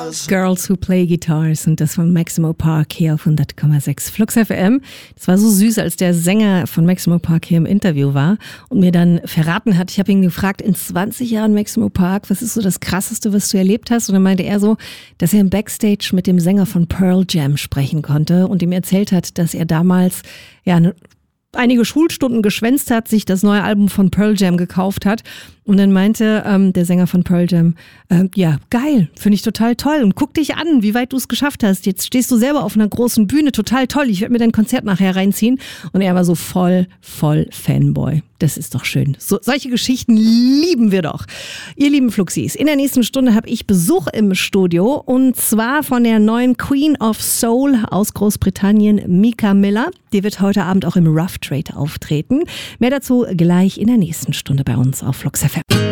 guitars. Girls Who Play Guitars und das von Maximo Park hier auf 100,6 Flux FM. Das war so süß, als der Sänger von Maximo Park hier im Interview war und mir dann verraten hat, ich habe ihn gefragt, in 20 Jahren Maximo Park, was ist so das Krasseste, was du erlebt hast? Und dann meinte er so, dass er im Backstage mit dem Sänger von Pearl Jam sprechen konnte und ihm erzählt hat, dass er damals einige Schulstunden geschwänzt hat, sich das neue Album von Pearl Jam gekauft hat. Und dann meinte der Sänger von Pearl Jam, ja, geil, finde ich total toll. Und guck dich an, wie weit du es geschafft hast. Jetzt stehst du selber auf einer großen Bühne, total toll. Ich werde mir dein Konzert nachher reinziehen. Und er war so voll Fanboy. Das ist doch schön. Solche Geschichten lieben wir doch. Ihr lieben Fluxis, in der nächsten Stunde habe ich Besuch im Studio. Und zwar von der neuen Queen of Soul aus Großbritannien, Mika Miller. Die wird heute Abend auch im Rough Trade auftreten. Mehr dazu gleich in der nächsten Stunde bei uns auf Flux FM.